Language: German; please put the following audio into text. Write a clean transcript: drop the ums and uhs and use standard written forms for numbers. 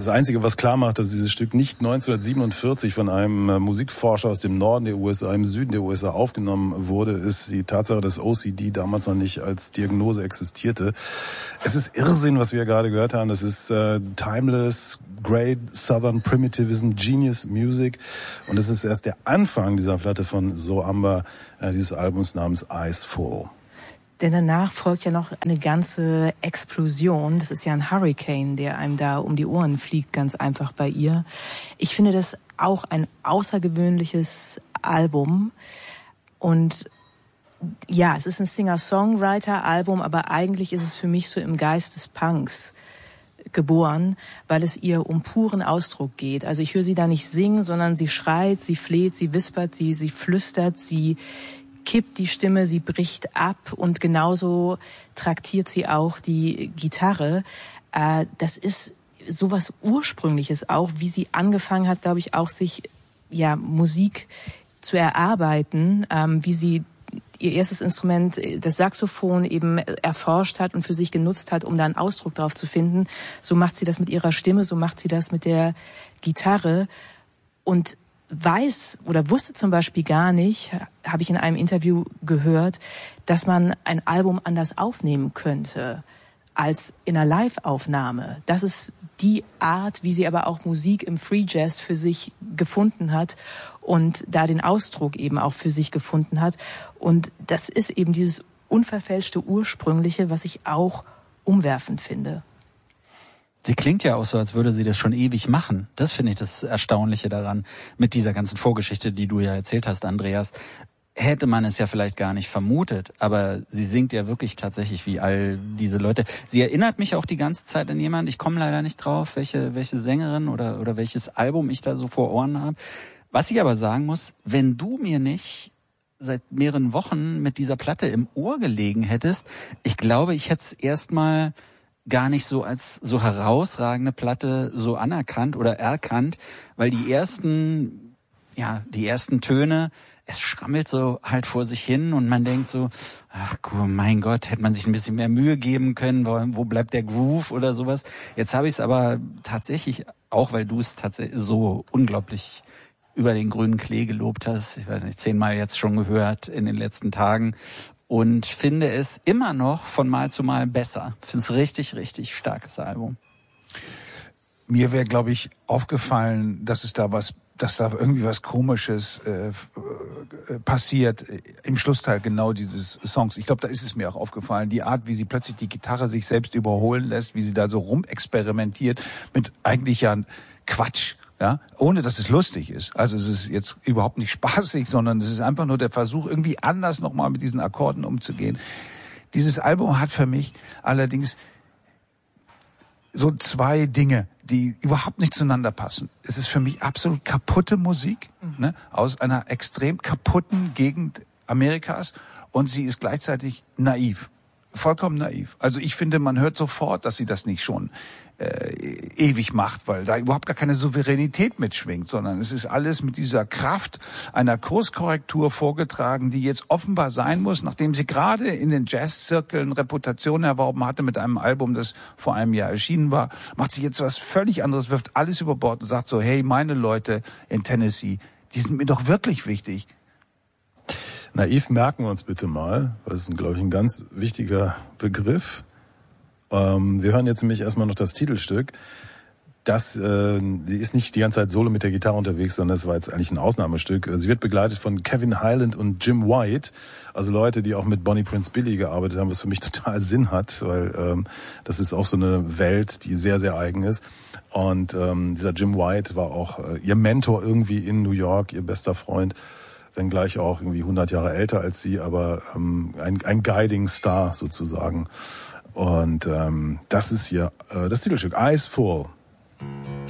Das Einzige, was klar macht, dass dieses Stück nicht 1947 von einem Musikforscher aus dem Norden der USA, im Süden der USA aufgenommen wurde, ist die Tatsache, dass OCD damals noch nicht als Diagnose existierte. Es ist Irrsinn, was wir gerade gehört haben. Das ist timeless, great Southern Primitivism, Genius Music. Und das ist erst der Anfang dieser Platte von So Amber, dieses Albums namens Eyes Full. Denn danach folgt ja noch eine ganze Explosion. Das ist ja ein Hurricane, der einem da um die Ohren fliegt, ganz einfach bei ihr. Ich finde das auch ein außergewöhnliches Album. Und ja, es ist ein Singer-Songwriter-Album, aber eigentlich ist es für mich so im Geist des Punks geboren, weil es ihr um puren Ausdruck geht. Also ich höre sie da nicht singen, sondern sie schreit, sie fleht, sie wispert, sie flüstert, sie kippt die Stimme, sie bricht ab und genauso traktiert sie auch die Gitarre. Das ist sowas Ursprüngliches auch, wie sie angefangen hat, glaube ich, auch sich Musik zu erarbeiten, wie sie ihr erstes Instrument, das Saxophon, eben erforscht hat und für sich genutzt hat, um da einen Ausdruck drauf zu finden. So macht sie das mit ihrer Stimme, so macht sie das mit der Gitarre und weiß oder wusste zum Beispiel gar nicht, habe ich in einem Interview gehört, dass man ein Album anders aufnehmen könnte als in einer Live-Aufnahme. Das ist die Art, wie sie aber auch Musik im Free Jazz für sich gefunden hat und da den Ausdruck eben auch für sich gefunden hat. Und das ist eben dieses unverfälschte Ursprüngliche, was ich auch umwerfend finde. Sie klingt ja auch so, als würde sie das schon ewig machen. Das finde ich das Erstaunliche daran, mit dieser ganzen Vorgeschichte, die du ja erzählt hast, Andreas. Hätte man es ja vielleicht gar nicht vermutet, aber sie singt ja wirklich tatsächlich wie all diese Leute. Sie erinnert mich auch die ganze Zeit an jemanden, ich komme leider nicht drauf, welche Sängerin oder welches Album ich da so vor Ohren habe. Was ich aber sagen muss, wenn du mir nicht seit mehreren Wochen mit dieser Platte im Ohr gelegen hättest, ich glaube, ich hätte es erstmal gar nicht so als so herausragende Platte so anerkannt oder erkannt, weil die ersten Töne, es schrammelt so halt vor sich hin und man denkt so, ach mein Gott, hätte man sich ein bisschen mehr Mühe geben können, wo bleibt der Groove oder sowas. Jetzt habe ich es aber tatsächlich, auch weil du es tatsächlich so unglaublich über den grünen Klee gelobt hast, ich weiß nicht, 10-mal jetzt schon gehört in den letzten Tagen, und finde es immer noch von Mal zu Mal besser. Finde es richtig, richtig starkes Album. Mir wäre, glaube ich, aufgefallen, dass da irgendwie was Komisches passiert im Schlussteil genau dieses Songs. Ich glaube, da ist es mir auch aufgefallen. Die Art, wie sie plötzlich die Gitarre sich selbst überholen lässt, wie sie da so rumexperimentiert mit eigentlich ja Quatsch. Ja, ohne dass es lustig ist. Also es ist jetzt überhaupt nicht spaßig, sondern es ist einfach nur der Versuch, irgendwie anders nochmal mit diesen Akkorden umzugehen. Dieses Album hat für mich allerdings so zwei Dinge, die überhaupt nicht zueinander passen. Es ist für mich absolut kaputte Musik, ne, aus einer extrem kaputten Gegend Amerikas, und sie ist gleichzeitig naiv. Vollkommen naiv. Also ich finde, man hört sofort, dass sie das nicht schon ewig macht, weil da überhaupt gar keine Souveränität mitschwingt, sondern es ist alles mit dieser Kraft einer Kurskorrektur vorgetragen, die jetzt offenbar sein muss, nachdem sie gerade in den Jazzzirkeln Reputation erworben hatte mit einem Album, das vor einem Jahr erschienen war, macht sie jetzt was völlig anderes, wirft alles über Bord und sagt so, hey, meine Leute in Tennessee, die sind mir doch wirklich wichtig. Naiv merken wir uns bitte mal, weil das ist, glaube ich, ein ganz wichtiger Begriff. Wir hören jetzt nämlich erstmal noch das Titelstück. Die ist nicht die ganze Zeit solo mit der Gitarre unterwegs, sondern es war jetzt eigentlich ein Ausnahmestück. Sie wird begleitet von Kevin Highland und Jim White, also Leute, die auch mit Bonnie Prince Billy gearbeitet haben, was für mich total Sinn hat, weil das ist auch so eine Welt, die sehr, sehr eigen ist. Und dieser Jim White war auch ihr Mentor irgendwie in New York, ihr bester Freund, wenngleich auch irgendwie 100 Jahre älter als sie, aber ein Guiding Star sozusagen. Und das ist hier das Titelstück, Eyes Full.